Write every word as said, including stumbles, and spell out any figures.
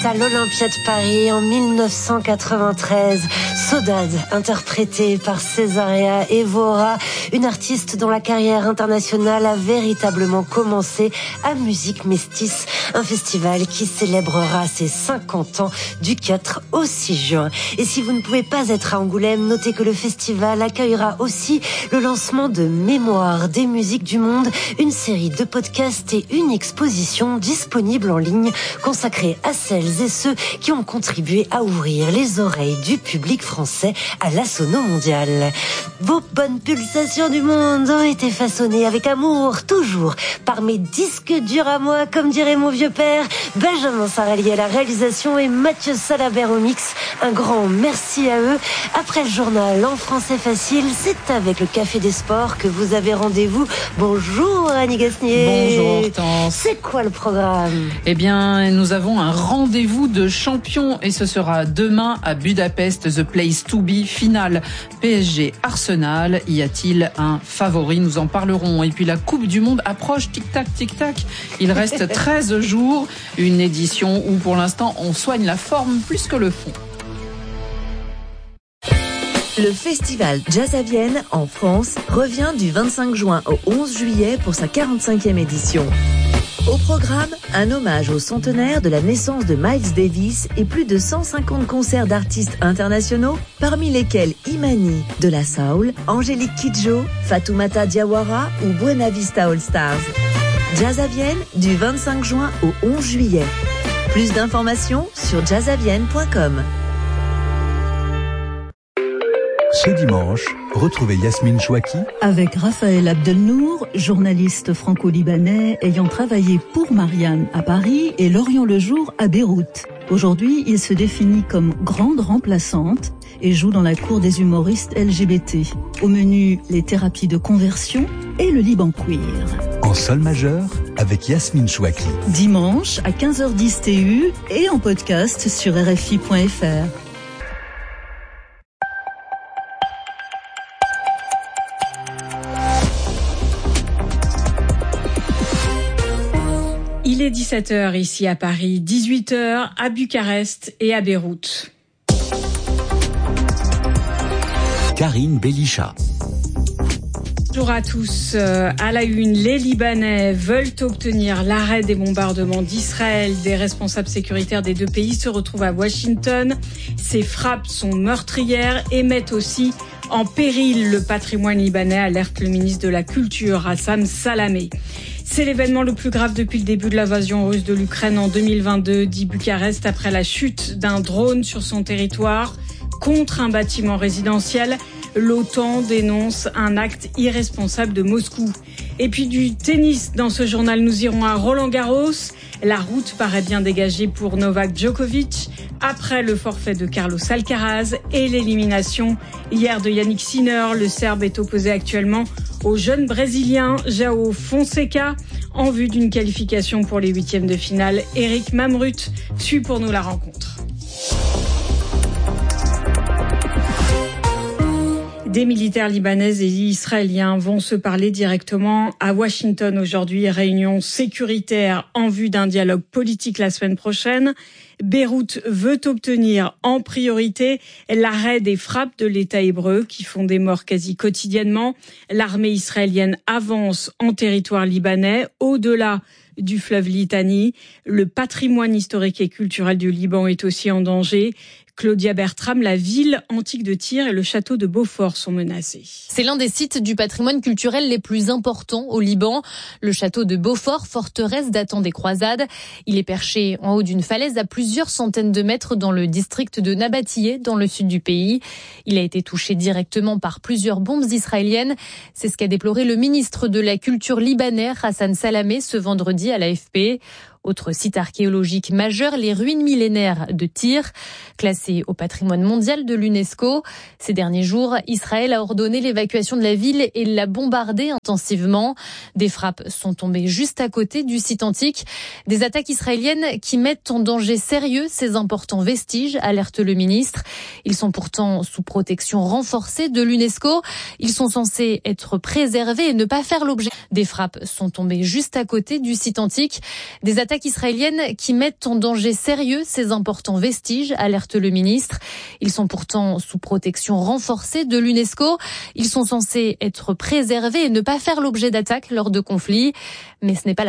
À l'Olympia de Paris en mille neuf cent quatre-vingt-treize, Saudade, interprétée par Césaria Évora, une artiste dont la carrière internationale a véritablement commencé à Musique Mestis, un festival qui célébrera ses cinquante ans du quatre au six juin. Et si vous ne pouvez pas être à Angoulême, notez que le festival accueillera aussi le lancement de Mémoire des musiques du monde, une série de podcasts et une exposition disponible en ligne consacrée à celles et ceux qui ont contribué à ouvrir les oreilles du public français à la sono mondiale. Vos bonnes pulsations du monde ont été façonnées avec amour, toujours, par mes disques durs à moi, comme dirait mon vieux père, Benjamin Sarali à la réalisation et Mathieu Salabert au mix. Un grand merci à eux. Après le journal en français facile, c'est avec le Café des Sports que vous avez rendez-vous. Bonjour Annie Gasnier. Bonjour Hortense. C'est quoi le programme ? Eh bien, nous avons un rendez-vous de champions et ce sera demain à Budapest, The Place to Be, finale P S G Arsenal. Y a-t-il un favori ? Nous en parlerons. Et puis la Coupe du Monde approche, tic-tac, tic-tac. Il reste treize jours, une édition où pour l'instant on soigne la forme plus que le fond. Le festival Jazz à Vienne, en France, revient du vingt-cinq juin au onze juillet pour sa quarante-cinquième édition. Au programme, un hommage au centenaire de la naissance de Miles Davis et plus de cent cinquante concerts d'artistes internationaux, parmi lesquels Imani de la Soul, Angélique Kidjo, Fatoumata Diawara ou Buena Vista All Stars. Jazz à Vienne, du vingt-cinq juin au onze juillet. Plus d'informations sur jazz à vienne point com. Ce dimanche, retrouvez Yasmine Chouaki avec Raphaël Abdelnour, journaliste franco-libanais ayant travaillé pour Marianne à Paris et Lorient Le Jour à Beyrouth. Aujourd'hui, il se définit comme grande remplaçante et joue dans la cour des humoristes L G B T. Au menu, les thérapies de conversion et le Liban queer. En sol majeur avec Yasmine Chouaki. Dimanche à quinze heures dix T U et en podcast sur R F I point F R. Il est dix-sept heures ici à Paris, dix-huit heures à Bucarest et à Beyrouth. Karine Belisha. Bonjour à tous. À la une, les Libanais veulent obtenir l'arrêt des bombardements d'Israël. Des responsables sécuritaires des deux pays se retrouvent à Washington. Ces frappes sont meurtrières et mettent aussi en péril le patrimoine libanais, alerte le ministre de la Culture, Hassan Salamé. C'est l'événement le plus grave depuis le début de l'invasion russe de l'Ukraine en deux mille vingt-deux, dit Bucarest après la chute d'un drone sur son territoire contre un bâtiment résidentiel. L'OTAN dénonce un acte irresponsable de Moscou. Et puis du tennis, dans ce journal, nous irons à Roland-Garros. La route paraît bien dégagée pour Novak Djokovic après le forfait de Carlos Alcaraz et l'élimination hier de Yannick Sinner. Le Serbe est opposé actuellement au jeune Brésilien João Fonseca en vue d'une qualification pour les huitièmes de finale. Eric Mamrut suit pour nous la rencontre. Des militaires libanais et israéliens vont se parler directement à Washington aujourd'hui. Réunion sécuritaire en vue d'un dialogue politique la semaine prochaine. Beyrouth veut obtenir en priorité l'arrêt des frappes de l'État hébreu qui font des morts quasi quotidiennement. L'armée israélienne avance en territoire libanais, au-delà du fleuve Litani. Le patrimoine historique et culturel du Liban est aussi en danger. Claudia Bertram, la ville antique de Tyr et le château de Beaufort sont menacés. C'est l'un des sites du patrimoine culturel les plus importants au Liban. Le château de Beaufort, forteresse datant des croisades. Il est perché en haut d'une falaise à plusieurs centaines de mètres dans le district de Nabatiyeh, dans le sud du pays. Il a été touché directement par plusieurs bombes israéliennes. C'est ce qu'a déploré le ministre de la Culture libanais, Hassan Salamé, ce vendredi à l'A F P. Autre site archéologique majeur, les ruines millénaires de Tyr, classées au patrimoine mondial de l'UNESCO. Ces derniers jours, Israël a ordonné l'évacuation de la ville et l'a bombardée intensivement. Des frappes sont tombées juste à côté du site antique. Des attaques israéliennes qui mettent en danger sérieux ces importants vestiges, alerte le ministre. Ils sont pourtant sous protection renforcée de l'UNESCO. Ils sont censés être préservés et ne pas faire l'objet. Des frappes sont tombées juste à côté du site antique. Des attaques attaques israéliennes qui mettent en danger sérieux ces importants vestiges, alerte le ministre. Ils sont pourtant sous protection renforcée de l'UNESCO. Ils sont censés être préservés et ne pas faire l'objet d'attaques lors de conflits. Mais ce n'est pas la